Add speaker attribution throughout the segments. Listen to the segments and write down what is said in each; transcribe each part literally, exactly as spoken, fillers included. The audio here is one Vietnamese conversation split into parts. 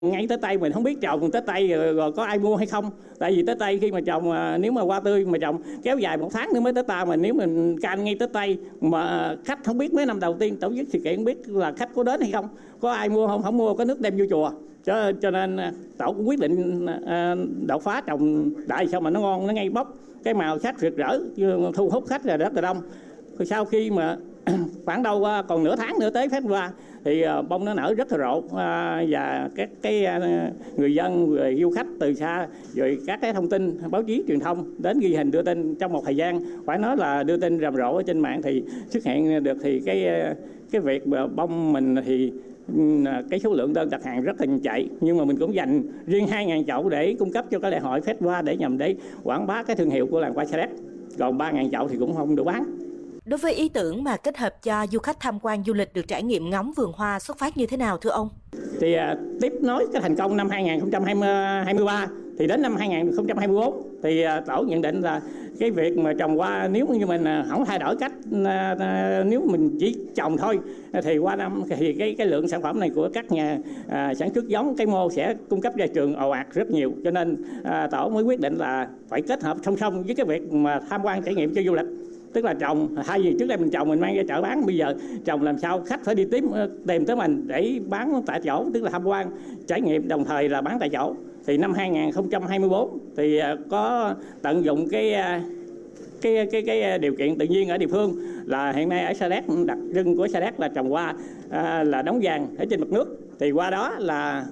Speaker 1: ngay tới tay mình không biết trồng tới tay rồi, rồi có ai mua hay không. Tại vì tới tay khi mà trồng, nếu mà hoa tươi mà trồng kéo dài một tháng nữa mới tới ta, mà nếu mình canh ngay tới tay mà khách không biết mấy năm đầu tiên tổ chức sự kiện không biết là khách có đến hay không, có ai mua không, không mua có nước đem vô chùa. Cho, cho nên tổ cũng quyết định à, đột phá trồng đại sao mà nó ngon, nó ngay bóc cái màu sắc rực rỡ, thu hút khách là rất là đông. Sau khi mà khoảng đâu còn nửa tháng nữa tới festival thì bông nó nở rất là rộ, và các cái người dân rồi du khách từ xa rồi các cái thông tin báo chí truyền thông đến ghi hình đưa tin trong một thời gian phải nói là đưa tin rầm rộ ở trên mạng thì xuất hiện được. Thì cái cái việc bông mình thì cái số lượng đơn đặt hàng rất là chạy, nhưng mà mình cũng dành riêng hai ngàn chậu để cung cấp cho cái lễ hội festival để nhằm để quảng bá cái thương hiệu của làng hoa Sa Đéc, còn ba ngàn chậu thì cũng không đủ bán.
Speaker 2: Đối với ý tưởng mà kết hợp cho du khách tham quan du lịch được trải nghiệm ngắm vườn hoa xuất phát như thế nào thưa ông?
Speaker 1: Thì uh, tiếp nối cái thành công năm hai nghìn không trăm hai mươi ba thì đến năm hai nghìn không trăm hai mươi bốn thì uh, tổ nhận định là cái việc mà trồng hoa nếu như mình uh, không thay đổi cách, uh, uh, nếu mình chỉ trồng thôi thì qua năm thì cái cái lượng sản phẩm này của các nhà uh, sản xuất giống cây mô sẽ cung cấp ra trường ồ ạt rất nhiều, cho nên uh, tổ mới quyết định là phải kết hợp song song với cái việc mà tham quan trải nghiệm cho du lịch. Tức là trồng, thay vì trước đây mình trồng mình mang ra chợ bán, bây giờ trồng làm sao khách phải đi tìm tìm tới mình để bán tại chỗ, tức là tham quan trải nghiệm đồng thời là bán tại chỗ. Thì năm hai nghìn không trăm hai mươi bốn thì có tận dụng cái cái cái cái điều kiện tự nhiên ở địa phương, là hiện nay ở Sa Đéc, đặc trưng của Sa Đéc là trồng hoa à, là đóng vàng ở trên mặt nước. Thì qua đó là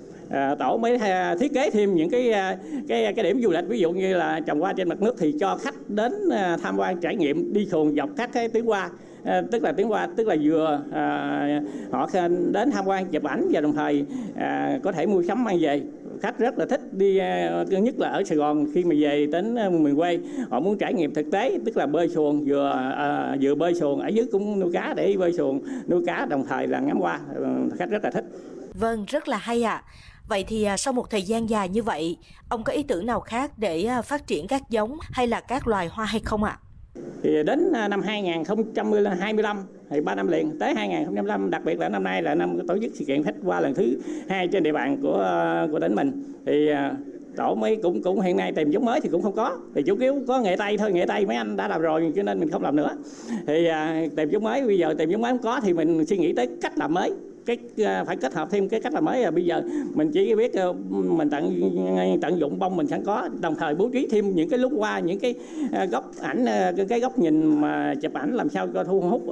Speaker 1: À, tổ mới thiết kế thêm những cái cái cái điểm du lịch, ví dụ như là trồng hoa trên mặt nước thì cho khách đến à, tham quan trải nghiệm đi xuồng dọc các cái tuyến hoa, à, tức là tuyến hoa tức là vừa à, họ đến tham quan chụp ảnh và đồng thời à, có thể mua sắm mang về. Khách rất là thích đi, nhất là ở Sài Gòn khi mà về đến miền quê họ muốn trải nghiệm thực tế, tức là bơi xuồng, vừa à, vừa bơi xuồng ở dưới cũng nuôi cá để bơi xuồng nuôi cá đồng thời là ngắm hoa, khách rất là thích.
Speaker 2: Vâng, rất là hay ạ. À. Vậy thì sau một thời gian dài như vậy, ông có ý tưởng nào khác để phát triển các giống hay là các loài hoa hay không ạ?
Speaker 1: Thì đến năm hai nghìn không trăm hai mươi lăm thì ba năm liền tới hai nghìn không trăm hai mươi lăm, đặc biệt là năm nay là năm tổ chức sự kiện festival lần thứ hai trên địa bàn của của tỉnh mình, thì tổ mới cũng cũng hiện nay tìm giống mới thì cũng không có, thì chủ yếu có nghệ tây thôi, nghệ tây mấy anh đã làm rồi cho nên mình không làm nữa. Thì à, tìm giống mới, bây giờ tìm giống mới không có thì mình suy nghĩ tới cách làm mới, cái phải kết hợp thêm cái cách làm mới. Là bây giờ mình chỉ biết mình tận tận dụng bông mình sẵn có, đồng thời bố trí thêm những cái lúc hoa, những cái góc ảnh, cái góc nhìn mà chụp ảnh làm sao cho thu hút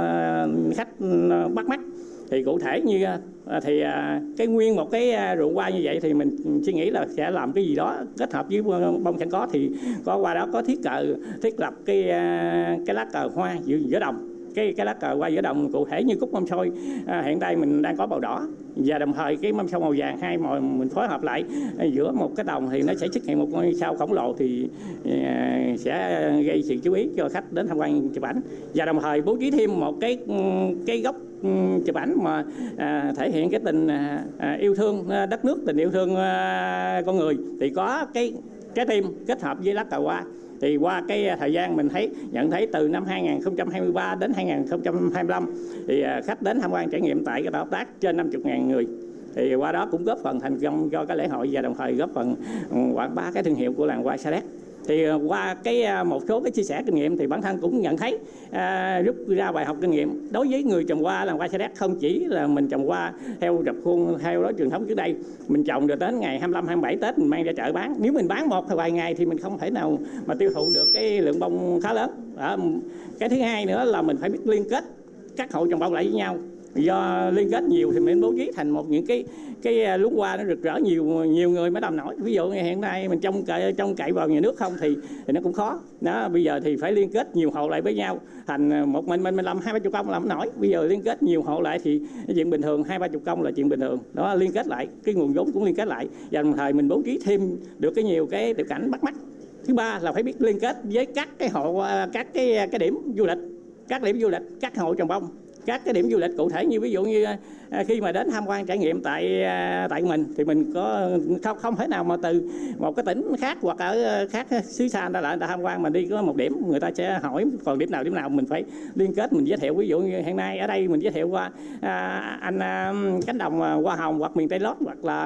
Speaker 1: khách bắt mắt. Thì cụ thể như thì cái nguyên một cái ruộng hoa như vậy thì mình suy nghĩ là sẽ làm cái gì đó kết hợp với bông sẵn có, thì có qua đó có thiết cờ thiết lập cái cái lá cờ hoa giữa, giữa đồng, cái cái lá cờ hoa giữa đồng cụ thể như cúc mâm xôi, à, hiện tại mình đang có màu đỏ và đồng thời cái mâm xôi màu vàng, hai màu mình phối hợp lại giữa một cái đồng thì nó sẽ xuất hiện một ngôi sao khổng lồ, thì à, sẽ gây sự chú ý cho khách đến tham quan chụp ảnh, và đồng thời bố trí thêm một cái cái góc chụp ảnh mà à, thể hiện cái tình à, yêu thương đất nước, tình yêu thương à, con người, thì có cái trái tim kết hợp với lá cờ hoa. Thì qua cái thời gian mình thấy nhận thấy từ năm hai nghìn không trăm hai mươi ba đến hai nghìn không trăm hai mươi lăm thì khách đến tham quan trải nghiệm tại cái tổ hợp tác trên năm mươi nghìn người, thì qua đó cũng góp phần thành công cho cái lễ hội và đồng thời góp phần quảng bá cái thương hiệu của làng hoa Sa Đéc. Thì qua cái một số cái chia sẻ kinh nghiệm thì bản thân cũng nhận thấy à, rút ra bài học kinh nghiệm đối với người trồng hoa làng hoa Sa Đéc. Không chỉ là mình trồng hoa theo rập khuôn theo đó truyền thống trước đây, mình trồng được đến ngày hai mươi lăm hai mươi bảy Tết mình mang ra chợ bán, nếu mình bán một hay vài ngày thì mình không thể nào mà tiêu thụ được cái lượng bông khá lớn. Đó. Cái thứ hai nữa là mình phải biết liên kết các hộ trồng bông lại với nhau, do liên kết nhiều thì mình bố trí thành một những cái cái luống hoa nó rực rỡ, nhiều nhiều người mới làm nổi. Ví dụ như hiện nay mình trông cậy trông cậy vào nhà nước không thì thì nó cũng khó đó. Bây giờ thì phải liên kết nhiều hộ lại với nhau thành một mình mình mình làm hai ba chục công làm nổi. Bây giờ liên kết nhiều hộ lại thì chuyện bình thường, hai ba chục công là chuyện bình thường đó. Liên kết lại cái nguồn vốn cũng liên kết lại, và đồng thời mình bố trí thêm được cái nhiều cái tiểu cảnh bắt mắt. Thứ ba là phải biết liên kết với các cái hộ các cái cái điểm du lịch, các điểm du lịch, các hộ trồng bông, các cái điểm du lịch cụ thể, như ví dụ như à, khi mà đến tham quan trải nghiệm tại à, tại mình thì mình có không không thể nào mà từ một cái tỉnh khác hoặc ở khác xứ xa người ta lại người ta tham quan, mình đi có một điểm người ta sẽ hỏi còn điểm nào điểm nào mình phải liên kết mình giới thiệu. Ví dụ như hiện nay ở đây mình giới thiệu qua à, anh à, cánh đồng hoa hồng hoặc miền Tây Lót hoặc là